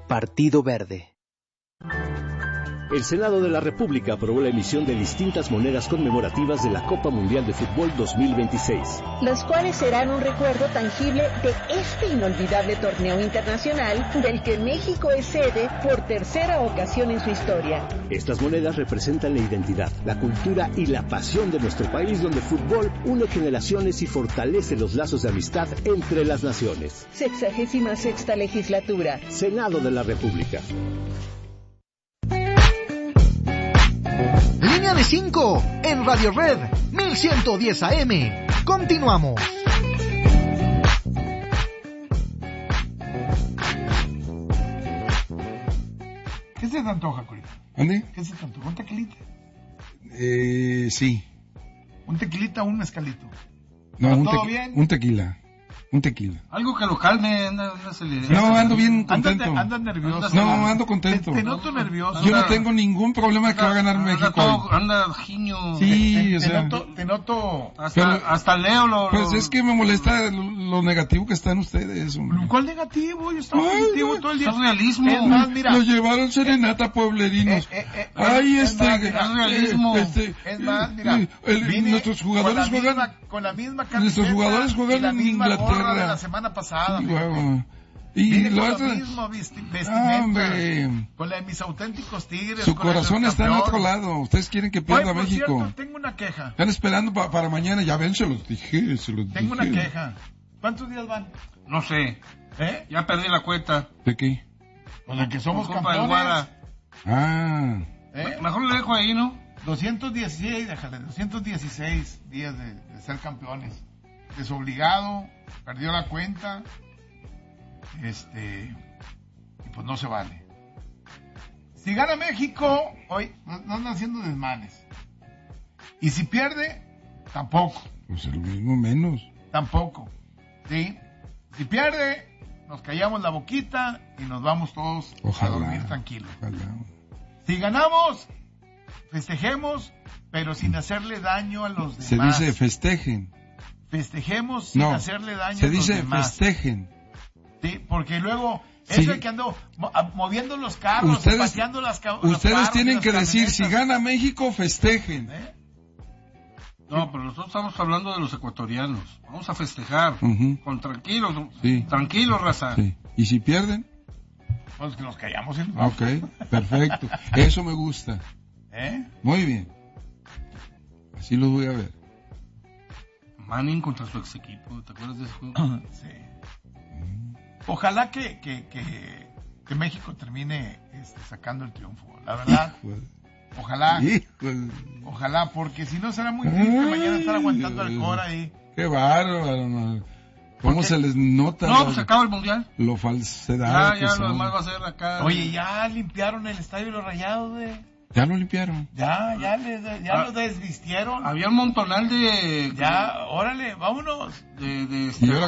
Partido Verde. El Senado de la República aprobó la emisión de distintas monedas conmemorativas de la Copa Mundial de Fútbol 2026. Las cuales serán un recuerdo tangible de este inolvidable torneo internacional del que México es sede por tercera ocasión en su historia. Estas monedas representan la identidad, la cultura y la pasión de nuestro país, donde el fútbol une generaciones y fortalece los lazos de amistad entre las naciones. 66ª legislatura. Senado de la República. Línea de 5 en Radio Red 1110 AM. Continuamos. ¿Qué se te antoja, Corita? ¿Dónde? ¿Qué se te antoja? ¿Un tequilita? Sí. ¿Un tequilita o un mezcalito? No, ¿Todo bien? Un tequila. Un tequila. Algo que lo calme, No, ando bien contento. Andas nervioso. No, ando contento. Te noto nervioso. Yo no tengo ningún problema de que va a ganar México. Anda jiño. Sí, o sea. Te noto. Hasta Leo Pues es que me molesta lo negativo que están ustedes, hombre. ¿Cuál negativo? Yo estaba positivo todo el día. Es realismo. Es más, mira. Lo llevaron serenata pueblerinos. Ay, es realismo. Es más, mira. Nuestros jugadores juegan. Con la misma camiseta. Nuestros jugadores juegan en Inglaterra. De la semana pasada. Sí, wow. Y lo mismo vestimenta. Hombre. Con la de mis auténticos Tigres. Su corazón está en otro lado. Ustedes quieren que pierda México. Cierto, tengo una queja. Están esperando para mañana. Ya ven, se los dije. Tengo una queja. ¿Cuántos días van? No sé. Ya perdí la cuenta. ¿De qué? Con la que somos campeones. Mejor le dejo ahí, ¿no? 216 días de ser campeones. Desobligado, perdió la cuenta, y pues no se vale. Si gana México, hoy no andan haciendo desmanes. Y si pierde, tampoco. Pues lo mismo menos. Tampoco. ¿Sí? Si pierde, nos callamos la boquita y nos vamos todos a dormir tranquilos. Ojalá. Si ganamos, festejemos, pero sin hacerle daño a los demás. Se dice festejen. Festejemos sin hacerle daño a los demás. Se dice festejen. Sí, porque luego es el que ando moviendo los carros, paseando las ustedes tienen que decir, si gana México, festejen. No, pero nosotros estamos hablando de los ecuatorianos. Vamos a festejar. Con tranquilos. Sí. Tranquilos, raza. Sí. ¿Y si pierden? Pues que nos callamos. Ok, perfecto. Eso me gusta. Muy bien. Así los voy a ver. Manning contra su ex equipo, ¿te acuerdas de ese juego? Sí. Ojalá que México termine sacando el triunfo, la verdad. Ojalá, porque si no será muy triste mañana estar aguantando al Cora ahí. Qué bárbaro, ¿no? ¿Cómo se les nota? No, pues acaba el mundial. Lo falsedad. Ya lo demás va a ser acá. Oye, ya limpiaron el estadio de los Rayados, Ya lo limpiaron. Ya lo desvistieron. Había un montonal de... Ya, órale, vámonos. Y ahora